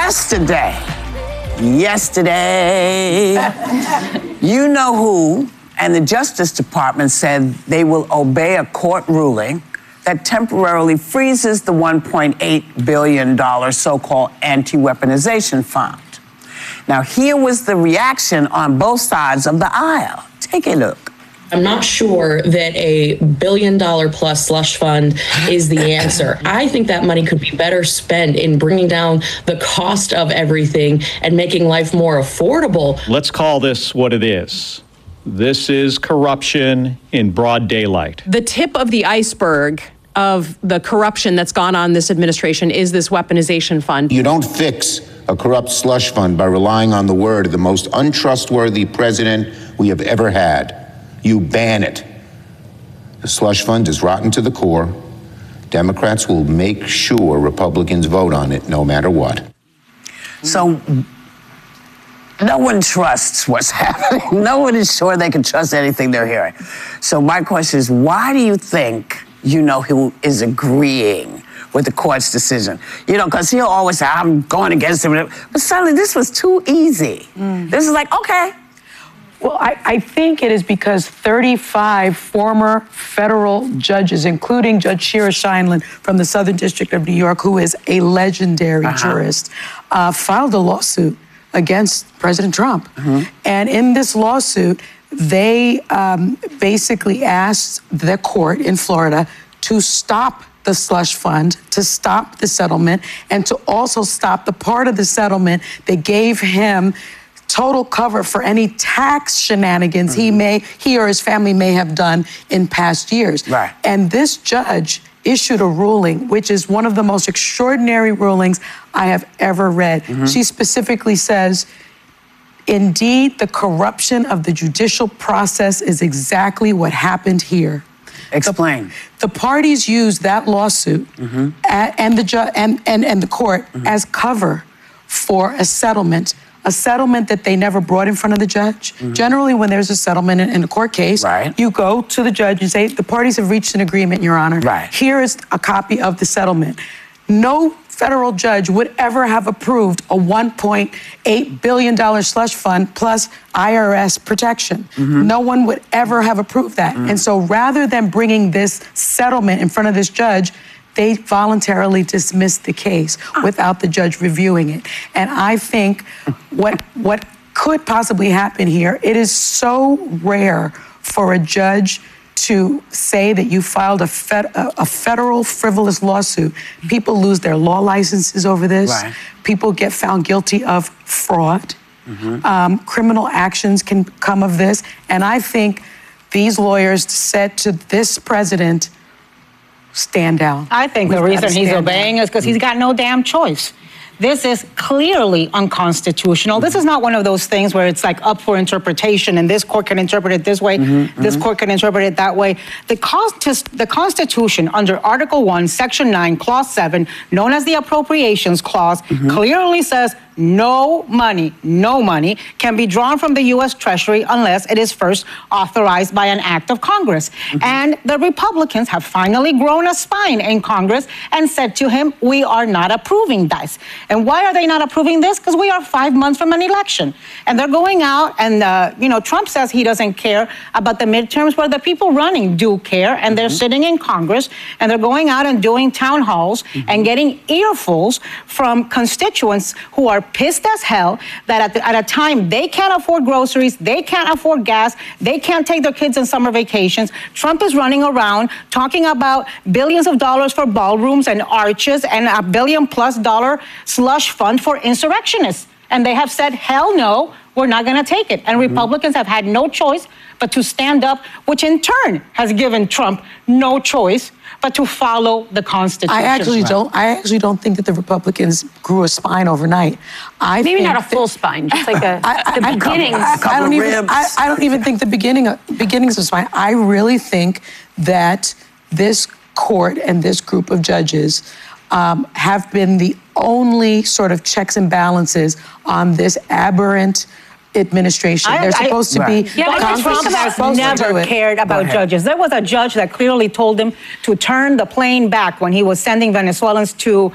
Yesterday, you know who and the Justice Department said they will obey a court ruling that temporarily freezes the $1.8 billion so-called anti-weaponization fund. Now, here was the reaction on both sides of the aisle. Take a look. I'm not sure that a $1 billion plus slush fund is the answer. I think that money could be better spent in bringing down the cost of everything and making life more affordable. Let's call this what it is. This is corruption in broad daylight. The tip of the iceberg of the corruption that's gone on in this administration is this weaponization fund. You don't fix a corrupt slush fund by relying on the word of the most untrustworthy president we have ever had. You ban it. The slush fund is rotten to the core. Democrats will make sure Republicans vote on it no matter what. So no one trusts what's happening. No one is sure they can trust anything they're hearing. So my question is, why do you think you know who is agreeing with the court's decision? You know, because he'll always say, I'm going against him. But suddenly this was too easy. This is like, okay. Well, I think it is because 35 former federal judges, including Judge Shira Scheindlin from the Southern District of New York, who is a legendary jurist, filed a lawsuit against President Trump. And in this lawsuit, they basically asked the court in Florida to stop the slush fund, to stop the settlement, and to also stop the part of the settlement that gave him total cover for any tax shenanigans he or his family may have done in past years. Right. And this judge issued a ruling, which is one of the most extraordinary rulings I have ever read. She specifically says, indeed, the corruption of the judicial process is exactly what happened here. Explain. The parties used that lawsuit and the court as cover for a settlement that they never brought in front of the judge. Generally, when there's a settlement in a court case, you go to the judge and say, the parties have reached an agreement, Your Honor. Here is a copy of the settlement. No federal judge would ever have approved a $1.8 billion slush fund plus IRS protection. No one would ever have approved that. And so rather than bringing this settlement in front of this judge, they voluntarily dismissed the case without the judge reviewing it. And I think what could possibly happen here, it is so rare for a judge to say that you filed a federal frivolous lawsuit. People lose their law licenses over this. People get found guilty of fraud. Criminal actions can come of this. And I think these lawyers said to this president, stand down. I think the reason he's obeying is because he's got no damn choice. This is clearly unconstitutional. This is not one of those things where it's like up for interpretation and this court can interpret it this way, this court can interpret it that way. The Constitution under Article 1, Section 9, Clause 7, known as the Appropriations Clause, clearly says no money can be drawn from the U.S. Treasury unless it is first authorized by an act of Congress. And the Republicans have finally grown a spine in Congress and said to him, we are not approving this. And why are they not approving this? Because we are 5 months from an election. And they're going out and, Trump says he doesn't care about the midterms, but the people running do care. And they're sitting in Congress and they're going out and doing town halls and getting earfuls from constituents who are pissed as hell that at a time they can't afford groceries, they can't afford gas, they can't take their kids on summer vacations. Trump is running around talking about billions of dollars for ballrooms and arches and $1 billion+ slush fund for insurrectionists. And they have said, hell no, we're not going to take it. And Republicans have had no choice but to stand up, which in turn has given Trump no choice but to follow the Constitution. I actually don't think that the Republicans grew a spine overnight. Maybe not a full spine, just like the beginnings. I don't even think the beginnings of spine. I really think that this court and this group of judges have been the only sort of checks and balances on this aberrant administration. They're supposed to be. Donald Trump has never cared about judges. There was a judge that clearly told him to turn the plane back when he was sending Venezuelans to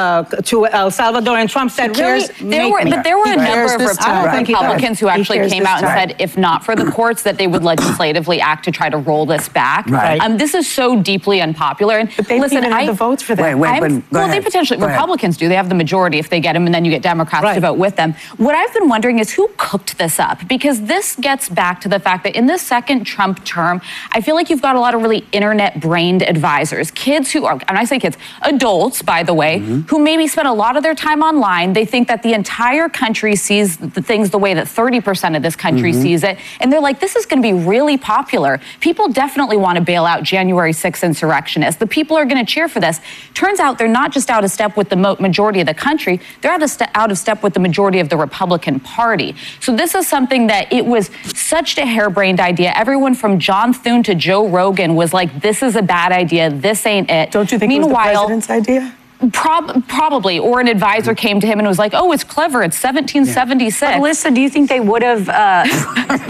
El Salvador, and Trump said, "Really?" There were a number of Republicans who actually came out and said, if not for the courts, that they would legislatively act to try to roll this back. This is so deeply unpopular. And but they don't even have the votes for that. Well, they potentially, Republicans do. They have the majority if they get them, and then you get Democrats to vote with them. What I've been wondering is who cooked this up? Because this gets back to the fact that in the second Trump term, I feel like you've got a lot of really internet-brained advisors, kids who are, and I say kids, adults, by the way, who maybe spend a lot of their time online. They think that the entire country sees the things the way that 30% of this country sees it. And they're like, this is going to be really popular. People definitely want to bail out January 6th insurrectionists. The people are going to cheer for this. Turns out they're not just out of step with the majority of the country, they're out of step with the majority of the Republican Party. So this is something that it was such a harebrained idea. Everyone from John Thune to Joe Rogan was like, this is a bad idea. This ain't it. Don't you think it was the president's idea? Probably, or an advisor came to him and was like, "Oh, it's clever. It's 1776." But Alyssa, do you think they would have? That's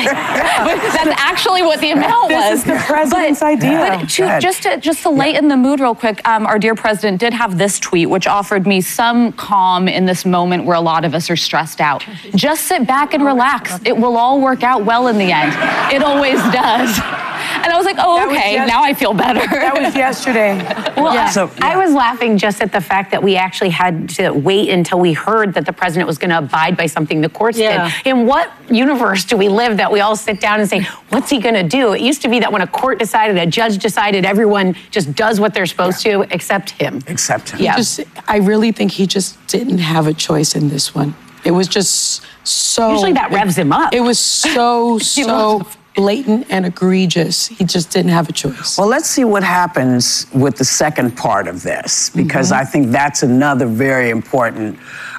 actually what the amount was. This is the president's idea. But just to lighten the mood real quick, our dear president did have this tweet, which offered me some calm in this moment where a lot of us are stressed out. Just sit back and relax. It will all work out well in the end. It always does. And I was like, oh, okay, now I feel better. That was yesterday. Well, I was laughing just at the fact that we actually had to wait until we heard that the president was going to abide by something the courts did. In what universe do we live that we all sit down and say, what's he going to do? It used to be that when a court decided, a judge decided, everyone just does what they're supposed to, except him. Except him. Yeah. I really think he just didn't have a choice in this one. It was just so... Usually that revs him up. It was so blatant and egregious. He just didn't have a choice. Well, let's see what happens with the second part of this, because I think that's another very important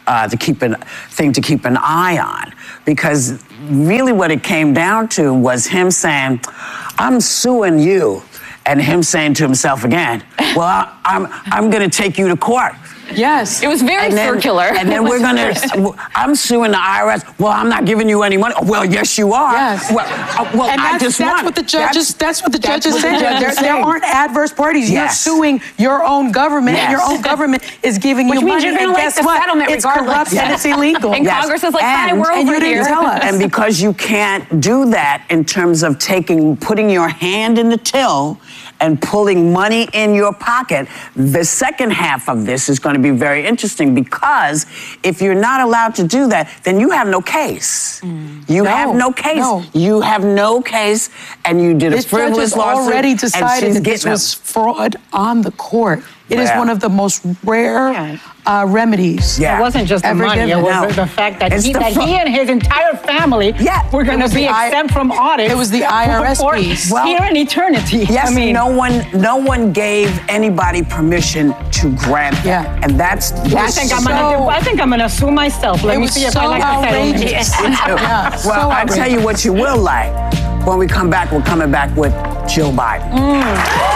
thing to keep an eye on. Because really what it came down to was him saying, I'm suing you, and him saying to himself again, well, I'm going to take you to court. Yes. It was very circular. And then we're going to, I'm suing the IRS. Well, I'm not giving you any money. Well, yes, you are. Yes. Well, and that's what the judges, that's what the judges say. There aren't adverse parties. Yes. You're suing your own government, and your own government is giving you money. Which means you're going to like the settlement it's corrupt and it's illegal. And Congress is like, hi, we're over here. Tell us. And because you can't do that in terms of putting your hand in the till and pulling money in your pocket, the second half of this is going to be very interesting, because if you're not allowed to do that, then you have no case. You have no case. No. You have no case, and you did a frivolous lawsuit. Already decided that this was fraud on the court. It is one of the most rare remedies. It wasn't just the money. It was the fact that he and his entire family were going to be exempt from audit. It was the IRS piece. Here in eternity. Yes, I mean, no one gave anybody permission to grant that. And that's I think I'm gonna sue myself. Let me see if I like the settlement. Well, I'll tell you what you will like. When we come back, we're coming back with Jill Biden.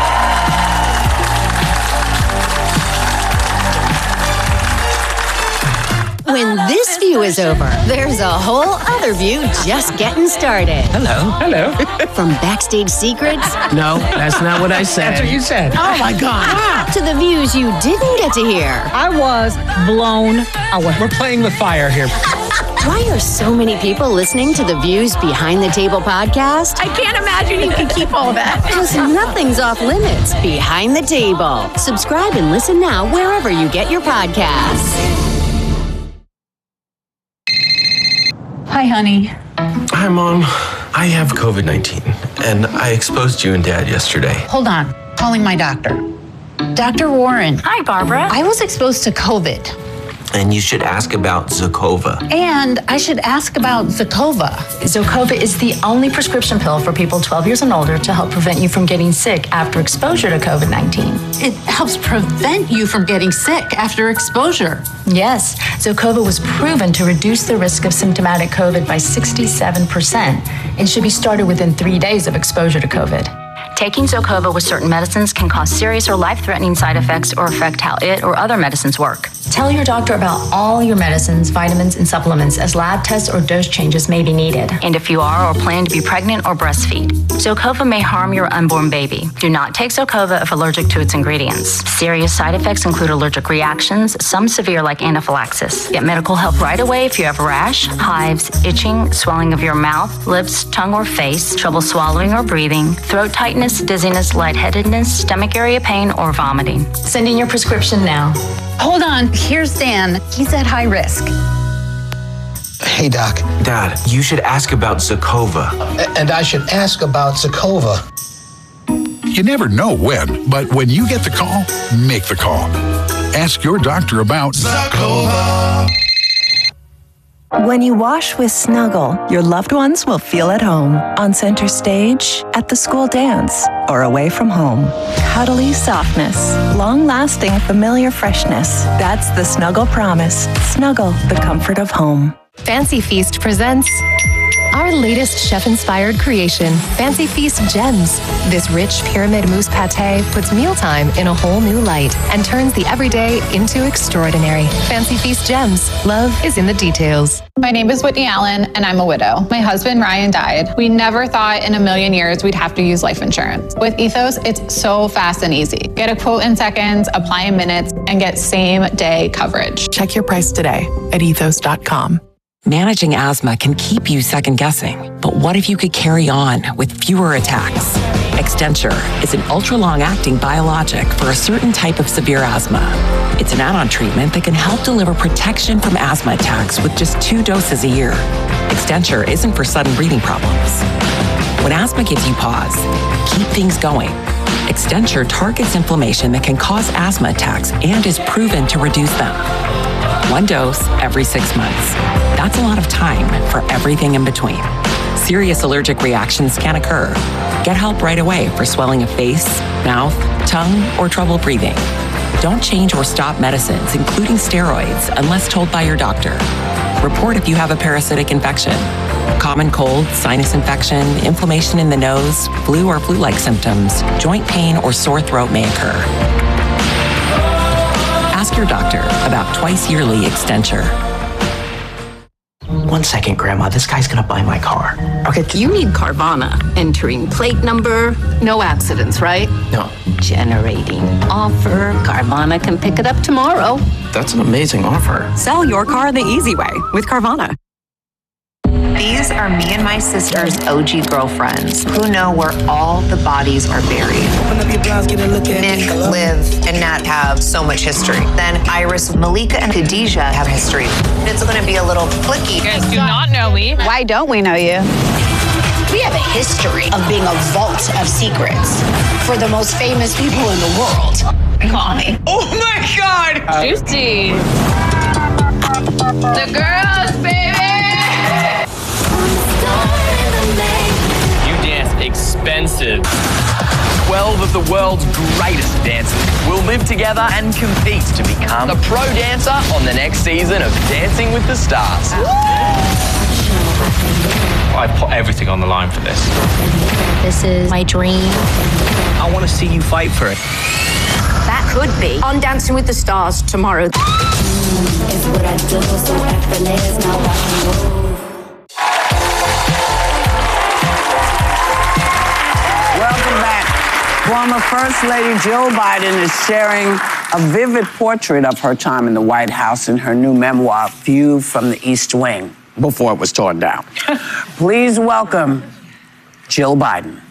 When this view is over, there's a whole other view just getting started. Hello. Hello. From backstage secrets. No, that's not what I said. That's what you said. Oh my God. To the views you didn't get to hear. I was blown away. We're playing with fire here. Why are so many people listening to the Views Behind the Table podcast? I can't imagine you can keep all that. Because nothing's off limits behind the table. Subscribe and listen now wherever you get your podcasts. Hi, honey. Hi, Mom. I have COVID-19, and I exposed you and Dad yesterday. Hold on. Calling my doctor. Dr. Warren. Hi, Barbara. I was exposed to COVID. And you should ask about Zocova. And I should ask about Zocova. Zocova is the only prescription pill for people 12 years and older to help prevent you from getting sick after exposure to COVID-19. It helps prevent you from getting sick after exposure. Yes, Zocova was proven to reduce the risk of symptomatic COVID by 67% and should be started within 3 days of exposure to COVID. Taking Zocova with certain medicines can cause serious or life-threatening side effects or affect how it or other medicines work. Tell your doctor about all your medicines, vitamins, and supplements as lab tests or dose changes may be needed. And if you are or plan to be pregnant or breastfeed, Zocova may harm your unborn baby. Do not take Zocova if allergic to its ingredients. Serious side effects include allergic reactions, some severe like anaphylaxis. Get medical help right away if you have rash, hives, itching, swelling of your mouth, lips, tongue, or face, trouble swallowing or breathing, throat tightness, dizziness, lightheadedness, stomach area pain, or vomiting. Send in your prescription now. Hold on, here's Dan. He's at high risk. Hey, Doc. Dad, you should ask about Zocova. And I should ask about Zocova. You never know when, but when you get the call, make the call. Ask your doctor about Zocova. When you wash with Snuggle, your loved ones will feel at home. On center stage, at the school dance, or away from home. Cuddly softness, long-lasting familiar freshness. That's the Snuggle promise. Snuggle, the comfort of home. Fancy Feast presents our latest chef-inspired creation, Fancy Feast Gems. This rich pyramid mousse pâté puts mealtime in a whole new light and turns the everyday into extraordinary. Fancy Feast Gems. Love is in the details. My name is Whitney Allen, and I'm a widow. My husband, Ryan, died. We never thought in a million years we'd have to use life insurance. With Ethos, it's so fast and easy. Get a quote in seconds, apply in minutes, and get same-day coverage. Check your price today at ethos.com. Managing asthma can keep you second-guessing, but what if you could carry on with fewer attacks? Extenture is an ultra-long-acting biologic for a certain type of severe asthma. It's an add-on treatment that can help deliver protection from asthma attacks with just 2 doses a year. Extenture isn't for sudden breathing problems. When asthma gives you pause, keep things going. Extenture targets inflammation that can cause asthma attacks and is proven to reduce them. 1 dose every 6 months. That's a lot of time for everything in between. Serious allergic reactions can occur. Get help right away for swelling of face, mouth, tongue, or trouble breathing. Don't change or stop medicines, including steroids, unless told by your doctor. Report if you have a parasitic infection. Common cold, sinus infection, inflammation in the nose, flu or flu-like symptoms, joint pain, or sore throat may occur. Ask your doctor about twice-yearly Extenture. 1 second, Grandma. This guy's gonna buy my car. Okay. You need Carvana. Entering plate number, no accidents, right? No. Generating offer. Carvana can pick it up tomorrow. That's an amazing offer. Sell your car the easy way with Carvana. These are me and my sister's OG girlfriends who know where all the bodies are buried. Nick, Liv, and Nat have so much history. Then Iris, Malika, and Khadijah have history. It's going to be a little clicky. You guys do not know me. Why don't we know you? We have a history of being a vault of secrets for the most famous people in the world. Call me. Oh my God! Juicy. The girls, baby! You dance expensive. 12 of the world's greatest dancers will live together and compete to become a pro dancer on the next season of Dancing with the Stars. I put everything on the line for this. This is my dream. I want to see you fight for it. That could be on Dancing with the Stars tomorrow. It's what I do, so effortless, now watch me move. Welcome back. Former First Lady Jill Biden is sharing a vivid portrait of her time in the White House in her new memoir, View from the East Wing, before it was torn down. Please welcome Jill Biden.